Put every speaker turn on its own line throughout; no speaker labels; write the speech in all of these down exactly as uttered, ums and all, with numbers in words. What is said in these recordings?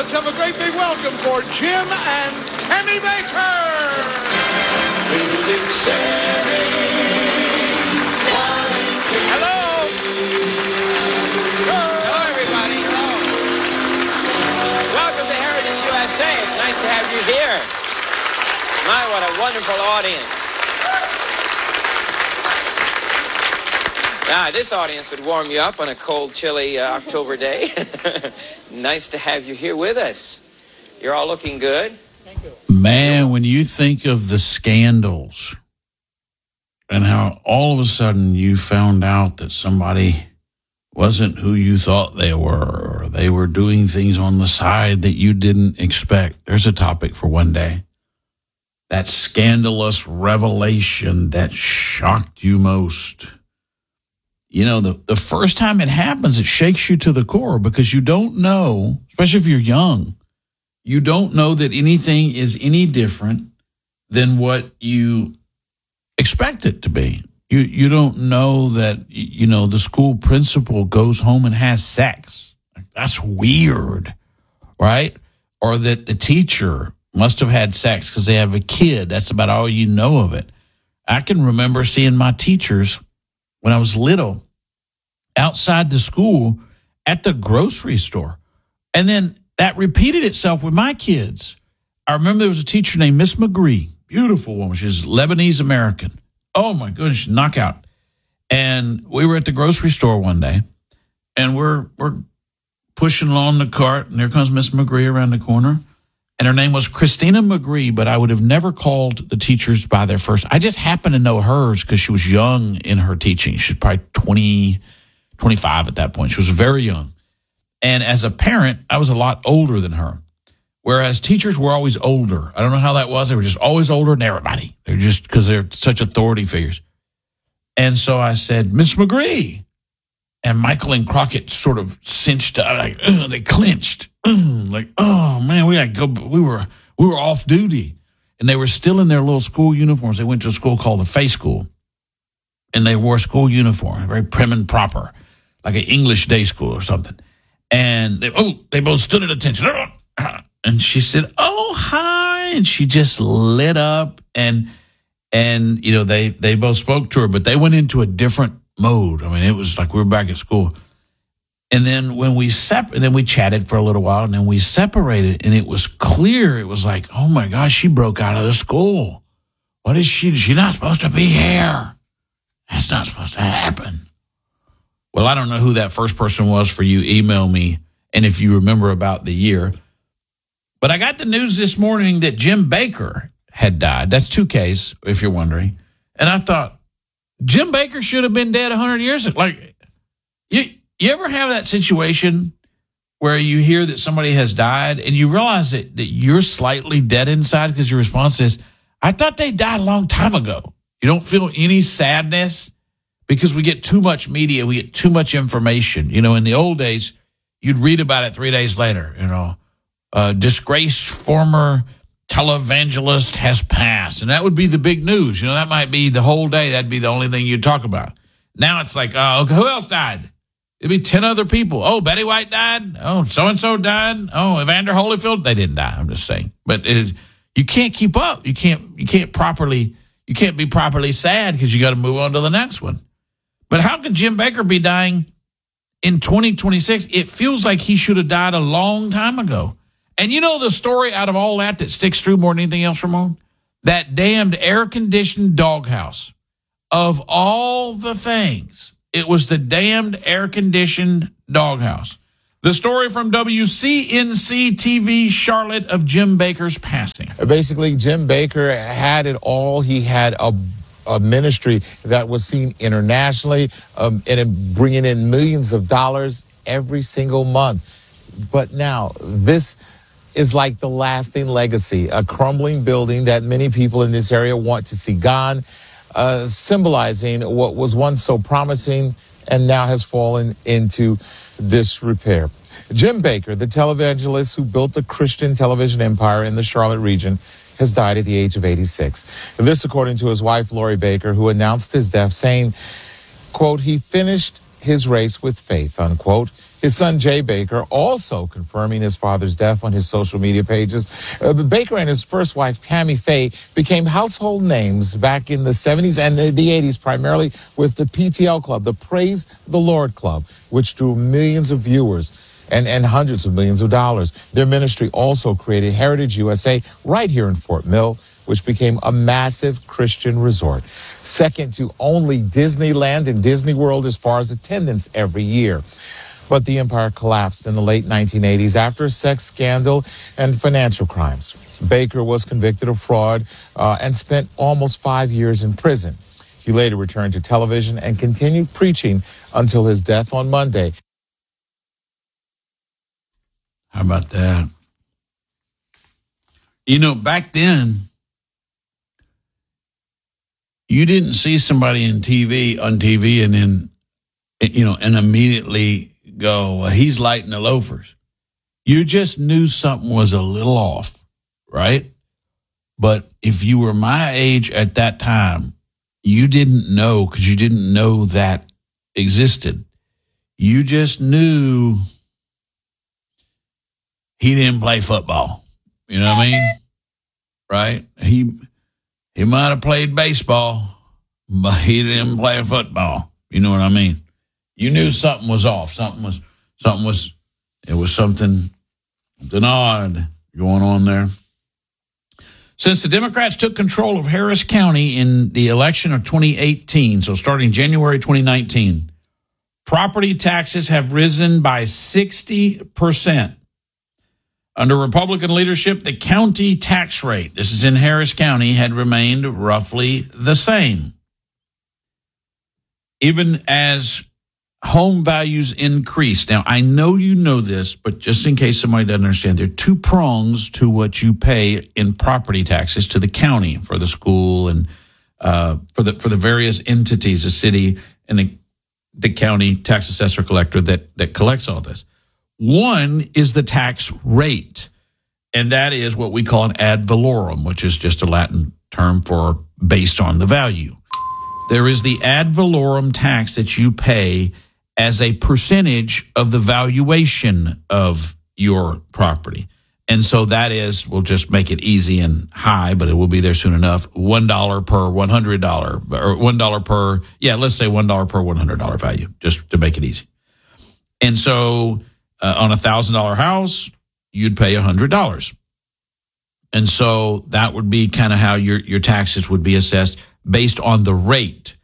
let's have a great big welcome for Jim and Kenny Baker. Music
Hello. Hello, everybody. Hello. Welcome to Heritage U S A. It's nice to have you here. My, what a wonderful audience. Now, this audience would warm you up on a cold, chilly uh, October day. Nice to have you here with us. You're all looking good.
Thank you.
Man, when you think of the scandals and how all of a sudden you found out that somebody wasn't who you thought they were, or they were doing things on the side that you didn't expect. There's a topic for one day. That scandalous revelation that shocked you most. You know, the, the first time it happens, it shakes you to the core because you don't know, especially if you're young, you don't know that anything is any different than what you expect it to be. You you don't know that, you know, the school principal goes home and has sex. That's weird, right? Or that the teacher must have had sex because they have a kid. That's about all you know of it. I can remember seeing my teachers when I was little outside the school at the grocery store. And then that repeated itself with my kids. I remember there was a teacher named Miss McGree, beautiful woman. She's Lebanese American. Oh, my goodness, she's knockout. And we were at the grocery store one day, and we're we're pushing along the cart, and there comes Miss McGree around the corner. And her name was Christina McGree, but I would have never called the teachers by their first. I just happened to know hers because she was young in her teaching. She was probably twenty, twenty-five at that point. She was very young. And as a parent, I was a lot older than her. Whereas teachers were always older. I don't know how that was. They were just always older than everybody. They're just because they're such authority figures. And so I said, Miss McGree. And Michael and Crockett sort of cinched up, like, ugh, they clinched. Ugh, like, oh man, we got to go. We were we were off duty, and they were still in their little school uniforms. They went to a school called the Faith School, and they wore school uniform, very prim and proper, like an English day school or something. And they oh, they both stood at attention. And she said, "Oh, hi," and she just lit up, and and you know they they both spoke to her, but they went into a different mode. I mean, it was like we were back at school. And then when we sep- and then we chatted for a little while, and then we separated, and it was clear. It was like, oh my gosh, she broke out of the school. What is she? She's not supposed to be here. That's not supposed to happen. Well, I don't know who that first person was for you. Email me, and if you remember about the year. But I got the news this morning that Jim Bakker had died. That's two Ks, if you're wondering. And I thought, Jim Bakker should have been dead one hundred years ago. Like, you, you ever have that situation where you hear that somebody has died and you realize that, that you're slightly dead inside because your response is, I thought they died a long time ago. You don't feel any sadness because we get too much media. We get too much information. You know, in the old days, you'd read about it three days later, you know. Uh, disgraced former televangelist has passed. And that would be the big news. You know, that might be the whole day. That'd be the only thing you'd talk about. Now it's like, oh, okay, who else died? It'd be ten other people. Oh, Betty White died. Oh, so-and-so died. Oh, Evander Holyfield. They didn't die. I'm just saying. But it, you can't keep up. You can't, you can't properly, you can't be properly sad because you got to move on to the next one. But how can Jim Bakker be dying in twenty twenty-six? It feels like he should have died a long time ago. And you know the story out of all that that sticks through more than anything else, Ramon? That damned air-conditioned doghouse. Of all the things, it was the damned air-conditioned doghouse. The story from W C N C T V Charlotte of Jim Bakker's passing.
Basically, Jim Bakker had it all. He had a, a ministry that was seen internationally um, and bringing in millions of dollars every single month. But now, this is like the lasting legacy, a crumbling building that many people in this area want to see gone, uh, symbolizing what was once so promising and now has fallen into disrepair. Jim Bakker, the televangelist who built the Christian television empire in the Charlotte region, has died at the age of eighty-six. This, according to his wife, Lori Bakker, who announced his death, saying, quote, he finished his race with faith, unquote. His son, Jay Baker, also confirming his father's death on his social media pages. Uh, Baker and his first wife, Tammy Faye, became household names back in the seventies and the, the eighties, primarily with the P T L Club, the Praise the Lord Club, which drew millions of viewers and, and hundreds of millions of dollars. Their ministry also created Heritage U S A right here in Fort Mill, which became a massive Christian resort, second to only Disneyland and Disney World as far as attendance every year. But the empire collapsed in the late nineteen eighties after a sex scandal and financial crimes. Baker was convicted of fraud uh, and spent almost five years in prison. He later returned to television and continued preaching until his death on Monday.
How about that? You know, back then, you didn't see somebody in T V on T V and then, you know, and immediately go, well, he's lighting the loafers. You just knew something was a little off, right? But if you were my age at that time, you didn't know because you didn't know that existed. You just knew he didn't play football. You know what I mean? Right? He he might have played baseball, but he didn't play football. You know what I mean? You knew something was off. Something was, something was, it was something, something odd going on there. Since the Democrats took control of Harris County in the election of twenty eighteen, so starting January twenty nineteen, property taxes have risen by sixty percent. Under Republican leadership, the county tax rate, this is in Harris County, had remained roughly the same. Even as home values increase. Now, I know you know this, but just in case somebody doesn't understand, there are two prongs to what you pay in property taxes to the county for the school and uh, for the for the various entities, the city and the, the county tax assessor collector that that collects all this. One is the tax rate, and that is what we call an ad valorem, which is just a Latin term for based on the value. There is the ad valorem tax that you pay as a percentage of the valuation of your property. And so that is, we'll just make it easy and high, but it will be there soon enough, one dollar per one hundred dollars, or one dollar per, yeah, let's say one dollar per one hundred dollars value, just to make it easy. And so uh, on a one thousand dollars house, you'd pay one hundred dollars. And so that would be kind of how your, your taxes would be assessed based on the rate.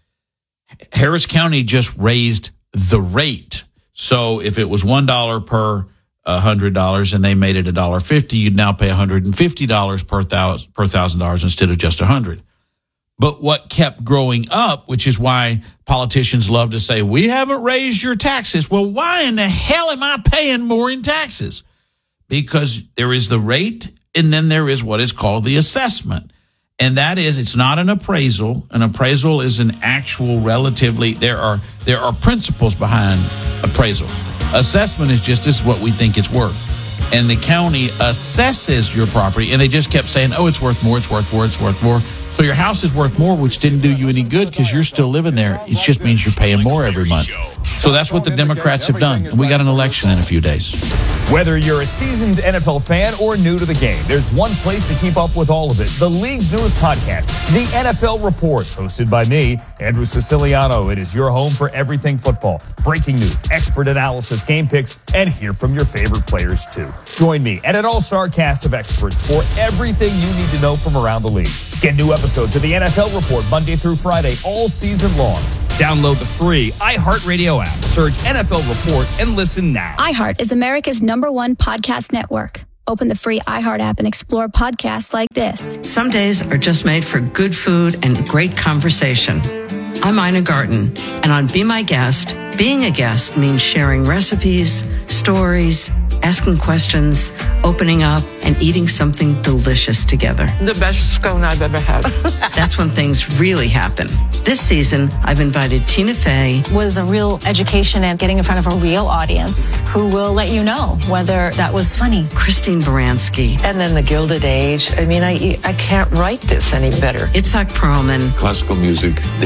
Harris County just raised the rate. So if it was one dollar per one hundred dollars and they made it one dollar fifty, you'd now pay one hundred fifty dollars per thousand, per one thousand dollars instead of just one hundred dollars. But what kept growing up, which is why politicians love to say, we haven't raised your taxes. Well, why in the hell am I paying more in taxes? Because there is the rate and then there is what is called the assessment. And that is, it's not an appraisal. An appraisal is an actual relatively, there are there are principles behind appraisal. Assessment is just, this is what we think it's worth. And the county assesses your property, and they just kept saying, oh, it's worth more, it's worth more, it's worth more. So your house is worth more, which didn't do you any good because you're still living there. It just means you're paying more every month. So that's what the Democrats have done. And we got an election in a few days.
Whether you're a seasoned N F L fan or new to the game, there's one place to keep up with all of it. The league's newest podcast, The N F L Report, hosted by me, Andrew Siciliano. It is your home for everything football. Breaking news, expert analysis, game picks, and hear from your favorite players, too. Join me and an all-star cast of experts for everything you need to know from around the league. Get new episodes of The N F L Report Monday through Friday all season long. Download the free iHeartRadio app. Search N F L Report and listen now.
iHeart is America's number one podcast network. Open the free iHeart app and explore podcasts like this.
Some days are just made for good food and great conversation. I'm Ina Garten, and on Be My Guest, being a guest means sharing recipes, stories, asking questions, opening up, and eating something delicious together.
The best scone I've ever had.
That's when things really happen. This season, I've invited Tina Fey.
Was a real education and getting in front of a real audience who will let you know whether that was funny.
Christine Baranski.
And then the Gilded Age. I mean, I I can't write this any better.
Itzhak Perlman.
Classical music, that's where we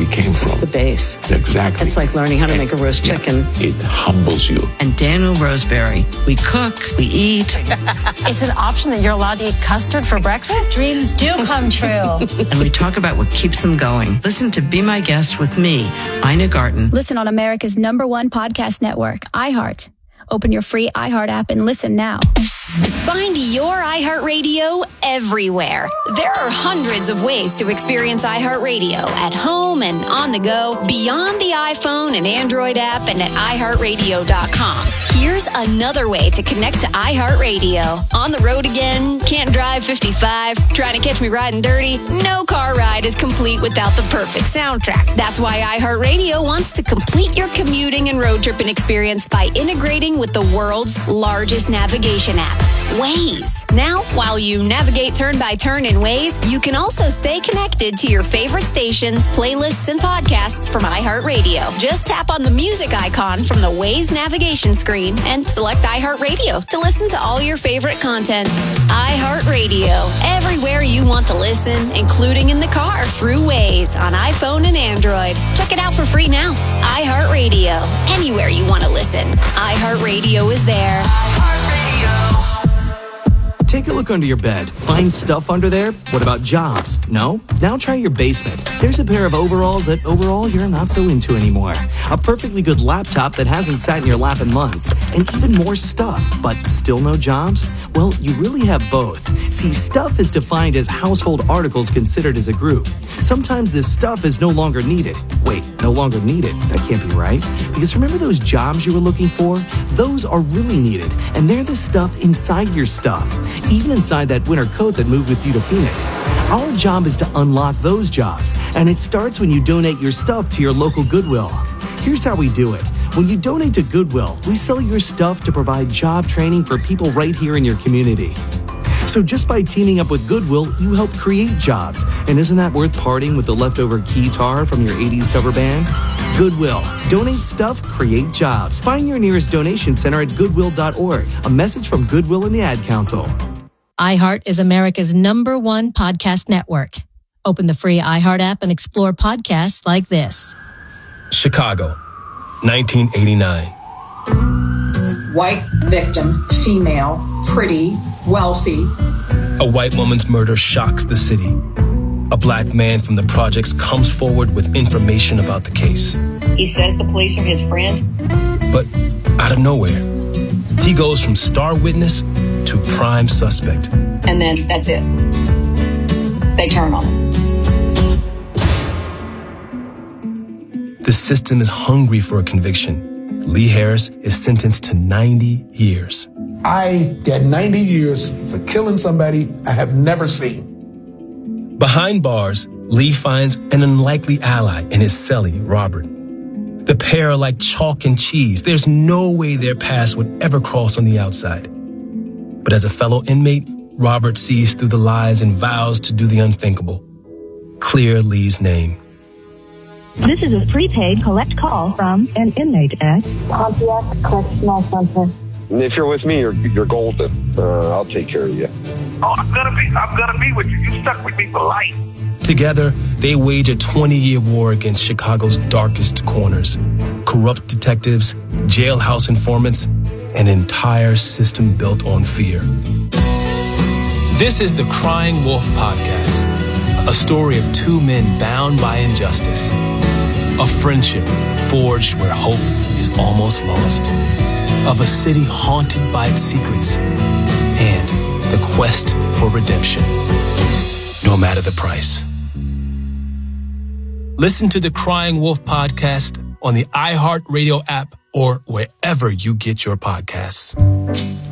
came from.
The base.
Exactly.
It's like learning how to make a roast
Yeah.
chicken.
It humbles you.
And Daniel Roseberry. We cook, we eat,
It's an option that you're allowed to eat custard for breakfast? Dreams do come true.
and we talk about what keeps them going. Listen to Be My Guest with me, Ina Garten.
Listen on America's number one podcast network, iHeart. Open your free iHeart app and listen now.
Find your iHeartRadio everywhere. There are hundreds of ways to experience iHeartRadio at home and on the go, beyond the iPhone and Android app and at i heart radio dot com. Here's another way to connect to iHeartRadio. On the road again? Can't drive fifty-five? Trying to catch me riding dirty? No car ride is complete without the perfect soundtrack. That's why iHeartRadio wants to complete your commuting and road tripping experience by integrating with the world's largest navigation app, Waze. Now, while you navigate turn by turn in Waze, you can also stay connected to your favorite stations, playlists, and podcasts from iHeartRadio. Just tap on the music icon from the Waze navigation screen and select iHeartRadio to listen to all your favorite content. iHeartRadio, everywhere you want to listen, including in the car through Waze on iPhone and Android. Check it out for free now. iHeartRadio, anywhere you want to listen. iHeartRadio is there.
Take a look under your bed. Find stuff under there? What about jobs? No? Now try your basement. There's a pair of overalls that overall you're not so into anymore. A perfectly good laptop that hasn't sat in your lap in months. And even more stuff, but still no jobs? Well, you really have both. See, stuff is defined as household articles considered as a group. Sometimes this stuff is no longer needed. Wait, no longer needed? That can't be right. Because remember those jobs you were looking for? Those are really needed. And they're the stuff inside your stuff. Even inside that winter coat that moved with you to Phoenix. Our job is to unlock those jobs, and it starts when you donate your stuff to your local Goodwill. Here's how we do it. When you donate to Goodwill, we sell your stuff to provide job training for people right here in your community. So just by teaming up with Goodwill, you help create jobs. And isn't that worth parting with the leftover guitar from your eighties cover band? Goodwill. Donate stuff, create jobs. Find your nearest donation center at goodwill dot org. A message from Goodwill and the Ad Council.
iHeart is America's number one podcast network. Open the free iHeart app and explore podcasts like this.
Chicago, nineteen eighty-nine.
White victim, female, pretty, wealthy.
A white woman's murder shocks the city. A black man from the projects comes forward with information about the case.
He says the police are his friends.
But out of nowhere, he goes from star witness to prime suspect.
And then that's it. They turn on him.
The system is hungry for a conviction. Lee Harris is sentenced to ninety years.
I get ninety years for killing somebody I have never seen.
Behind bars, Lee finds an unlikely ally in his cellie, Robert. The pair are like chalk and cheese. There's no way their paths would ever cross on the outside. But as a fellow inmate, Robert sees through the lies and vows to do the unthinkable. Clear Lee's name.
This is a prepaid collect call from an inmate at
Pontiac Correctional Center. If you're with me, you're, you're golden. Uh, I'll take care of you.
Oh, I'm gonna be, I'm gonna be with you. You stuck with me for life.
Together, they wage a twenty-year war against Chicago's darkest corners. Corrupt detectives, jailhouse informants, an entire system built on fear. This is the Crying Wolf Podcast, a story of two men bound by injustice. A friendship forged where hope is almost lost. Of a city haunted by its secrets. And the quest for redemption, no matter the price. Listen to the Crying Wolf Podcast on the iHeartRadio app or wherever you get your podcasts.